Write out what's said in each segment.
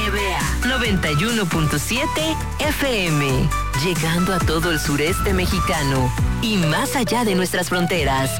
NBA 91.7 FM, llegando a todo el sureste mexicano y más allá de nuestras fronteras.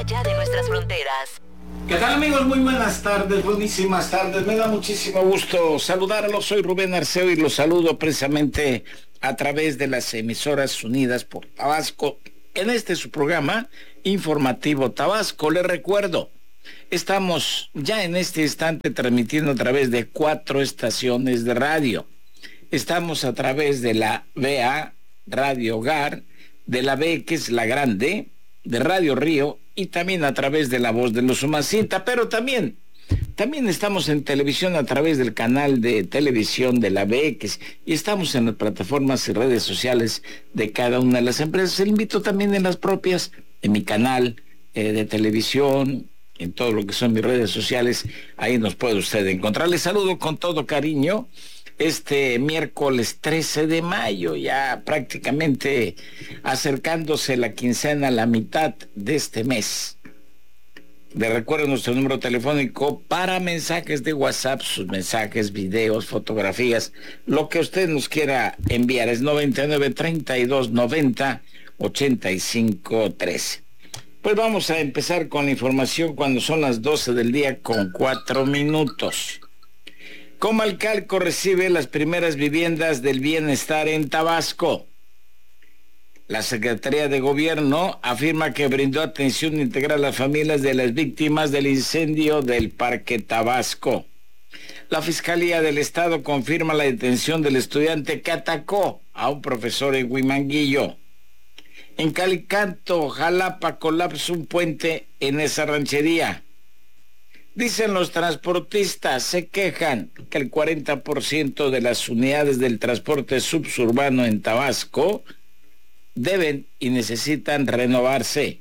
¿Qué tal, amigos? Muy buenas tardes, buenísimas tardes. Me da muchísimo gusto saludarlos. Soy Rubén Arceo y los saludo precisamente a través de las emisoras unidas por Tabasco. En este su programa informativo Tabasco. Les recuerdo, estamos ya en este instante transmitiendo a través de 4 estaciones de radio. Estamos a través de la BA, Radio Hogar, de la B, que es la grande, de Radio Río, y también a través de La Voz de los Umacinta, pero también estamos en televisión a través del canal de televisión de la BX, y estamos en las plataformas y redes sociales de cada una de las empresas. Le invito también en las propias, en mi canal de televisión, en todo lo que son mis redes sociales, ahí nos puede usted encontrar. Les saludo con todo cariño este miércoles 13 de mayo, ya prácticamente acercándose la quincena a la mitad de este mes. Le recuerdo nuestro número telefónico para mensajes de WhatsApp, sus mensajes, videos, fotografías, lo que usted nos quiera enviar es 99 32 90 85 13. Pues vamos a empezar con la información cuando son las 12 del día con 4 minutos. Comalcalco recibe las primeras viviendas del bienestar en Tabasco. La Secretaría de Gobierno afirma que brindó atención integral a las familias de las víctimas del incendio del Parque Tabasco. La Fiscalía del Estado confirma la detención del estudiante que atacó a un profesor en Huimanguillo. En Calicanto, Jalapa, colapsa un puente en esa ranchería. Dicen los transportistas, se quejan que el 40% de las unidades del transporte suburbano en Tabasco deben y necesitan renovarse.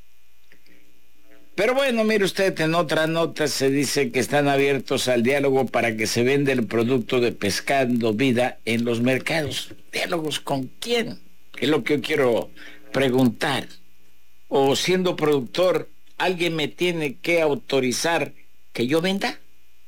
Pero bueno, mire usted, en otra nota se dice que están abiertos al diálogo para que se venda el producto de Pescando Vida en los mercados. ¿Diálogos con quién? Es lo que yo quiero preguntar. O siendo productor, ¿alguien me tiene que autorizar que yo venda?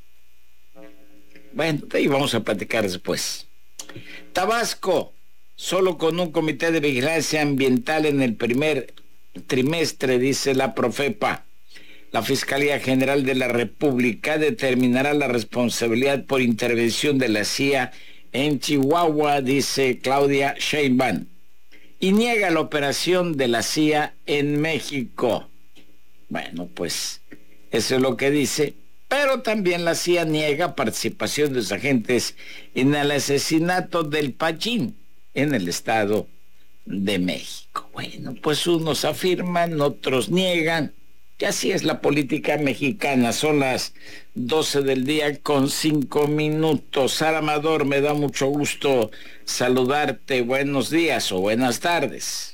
Bueno, de ahí vamos a platicar después. Tabasco, solo con un comité de vigilancia ambiental en el primer trimestre, dice la Profepa. La Fiscalía General de la República determinará la responsabilidad por intervención de la CIA en Chihuahua, dice Claudia Sheinbaum, y niega la operación de la CIA en México. Bueno, pues eso es lo que dice, pero también la CIA niega participación de sus agentes en el asesinato del Pachín en el Estado de México. Bueno, pues unos afirman, otros niegan, y así es la política mexicana. Son las 12 del día con 5 minutos. Sara Amador, me da mucho gusto saludarte. Buenos días o buenas tardes.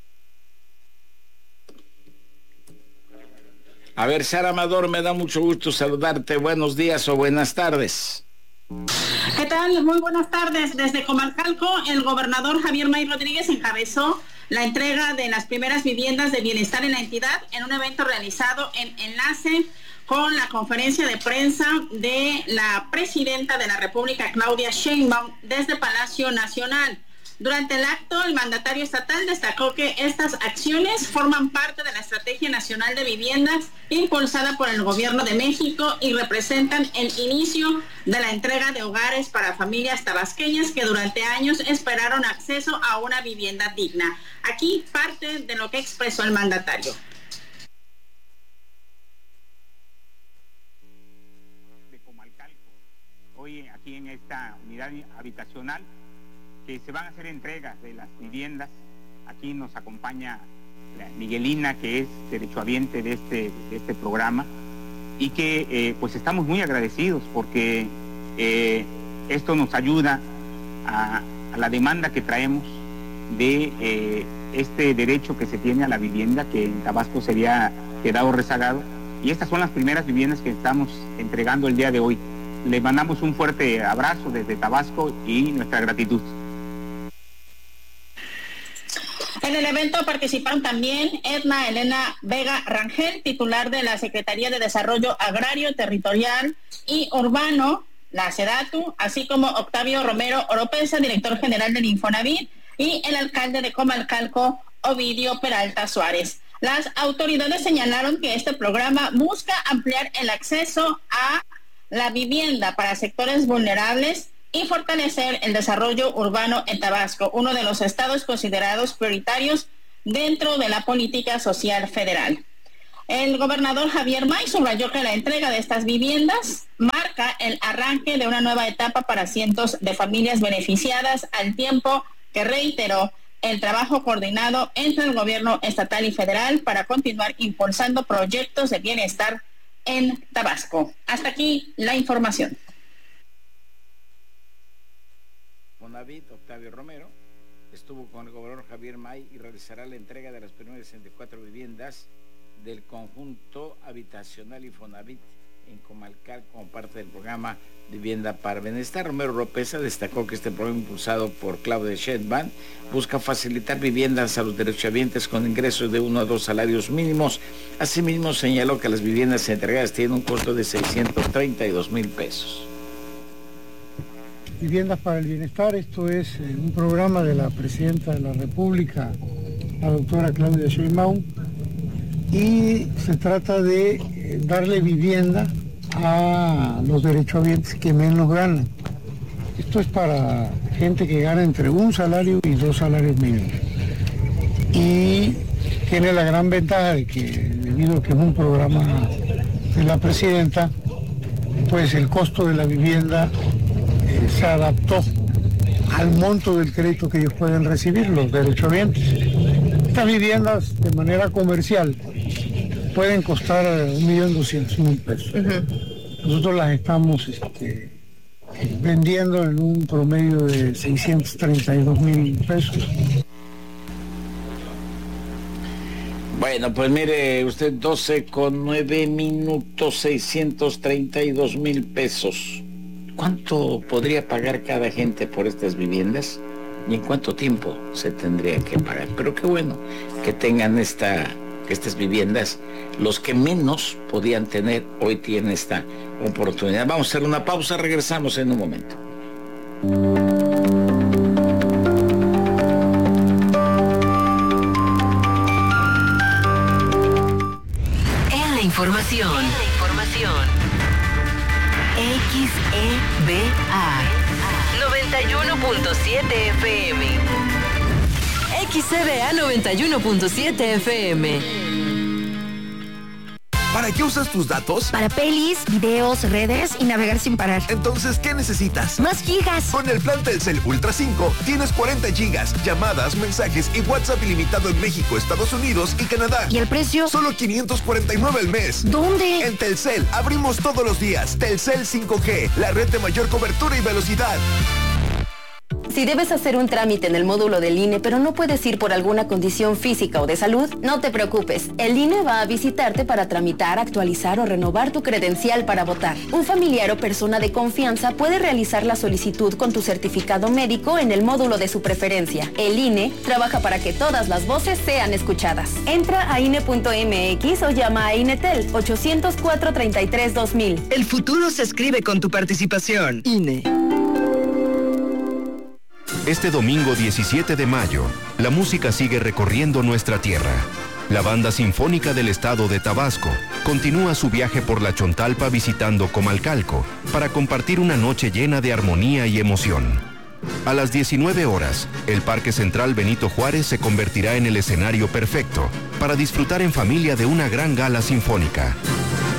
A ver, Sara Amador, me da mucho gusto saludarte. Buenos días o buenas tardes. ¿Qué tal? Muy buenas tardes. Desde Comalcalco, el gobernador Javier May Rodríguez encabezó la entrega de las primeras viviendas de bienestar en la entidad en un evento realizado en enlace con la conferencia de prensa de la presidenta de la República, Claudia Sheinbaum, desde Palacio Nacional. Durante el acto, el mandatario estatal destacó que estas acciones forman parte de la Estrategia Nacional de Viviendas impulsada por el Gobierno de México y representan el inicio de la entrega de hogares para familias tabasqueñas que durante años esperaron acceso a una vivienda digna. Aquí parte de lo que expresó el mandatario. De Comalcalco, hoy aquí en esta unidad habitacional, que se van a hacer entregas de las viviendas. Aquí nos acompaña la Miguelina, que es derechohabiente de este programa, y que pues estamos muy agradecidos porque esto nos ayuda a la demanda que traemos de este derecho que se tiene a la vivienda, que en Tabasco se había quedado rezagado, y estas son las primeras viviendas que estamos entregando el día de hoy. Les mandamos un fuerte abrazo desde Tabasco y nuestra gratitud. En el evento participaron también Edna Elena Vega Rangel, titular de la Secretaría de Desarrollo Agrario, Territorial y Urbano, la SEDATU, así como Octavio Romero Oropesa, director general del Infonavit, y el alcalde de Comalcalco, Ovidio Peralta Suárez. Las autoridades señalaron que este programa busca ampliar el acceso a la vivienda para sectores vulnerables y fortalecer el desarrollo urbano en Tabasco, uno de los estados considerados prioritarios dentro de la política social federal. El gobernador Javier May subrayó que la entrega de estas viviendas marca el arranque de una nueva etapa para cientos de familias beneficiadas, al tiempo que reiteró el trabajo coordinado entre el gobierno estatal y federal para continuar impulsando proyectos de bienestar en Tabasco. Hasta aquí la información. David Octavio Romero estuvo con el gobernador Javier May y realizará la entrega de las primeras 64 viviendas del conjunto habitacional Infonavit en Comalcal como parte del programa Vivienda para Bienestar. Romero Oropesa destacó que este programa, impulsado por Claudia Sheinbaum, busca facilitar viviendas a los derechohabientes con ingresos de 1 a 2 salarios mínimos. Asimismo, señaló que las viviendas entregadas tienen un costo de 632,000 pesos. Viviendas para el Bienestar, esto es un programa de la Presidenta de la República, la doctora Claudia Sheinbaum, y se trata de darle vivienda a los derechohabientes que menos ganan. Esto es para gente que gana entre 1 salario y 2 salarios mínimos. Y tiene la gran ventaja de que, debido a que es un programa de la Presidenta, pues el costo de la vivienda se adaptó al monto del crédito que ellos pueden recibir, los derechohabientes. Estas viviendas de manera comercial pueden costar 1.200.000 pesos. Nosotros las estamos vendiendo en un promedio de 632,000 pesos. Bueno, pues mire usted, 12:09, 632,000 pesos. ¿Cuánto podría pagar cada gente por estas viviendas? ¿Y en cuánto tiempo se tendría que pagar? Pero qué bueno que tengan estas viviendas. Los que menos podían tener, hoy tienen esta oportunidad. Vamos a hacer una pausa, regresamos en un momento. En la información. XEBA 91.7 FM. XEBA 91.7 FM. ¿Para qué usas tus datos? Para pelis, videos, redes y navegar sin parar. Entonces, ¿qué necesitas? ¡Más gigas! Con el plan Telcel Ultra 5 tienes 40 gigas, llamadas, mensajes y WhatsApp ilimitado en México, Estados Unidos y Canadá. ¿Y el precio? Solo 549 al mes. ¿Dónde? En Telcel, abrimos todos los días. Telcel 5G, la red de mayor cobertura y velocidad. Si debes hacer un trámite en el módulo del INE, pero no puedes ir por alguna condición física o de salud, no te preocupes. El INE va a visitarte para tramitar, actualizar o renovar tu credencial para votar. Un familiar o persona de confianza puede realizar la solicitud con tu certificado médico en el módulo de su preferencia. El INE trabaja para que todas las voces sean escuchadas. Entra a INE.mx o llama a INETEL 800-433-2000. El futuro se escribe con tu participación. INE. Este domingo 17 de mayo, la música sigue recorriendo nuestra tierra. La Banda Sinfónica del Estado de Tabasco continúa su viaje por la Chontalpa visitando Comalcalco para compartir una noche llena de armonía y emoción. A las 19 horas, el Parque Central Benito Juárez se convertirá en el escenario perfecto para disfrutar en familia de una gran gala sinfónica.